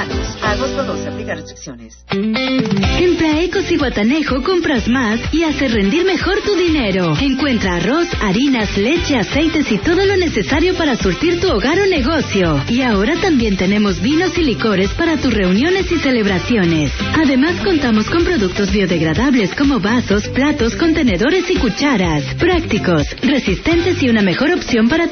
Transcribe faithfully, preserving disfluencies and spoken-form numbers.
Agromexicanos. A agosto doce, aplica restricciones. En Praecos y Guatanejo compras más y haces rendir mejor tu dinero. Encuentra arroz, harinas, leche, aceites y todo lo necesario para surtir tu hogar o negocio. Y ahora también tenemos vinos y licores para tus reuniones y celebraciones. Además contamos con productos biodegradables como vasos, platos, contenedores y cucharas. Prácticos, resistentes y una mejor opción para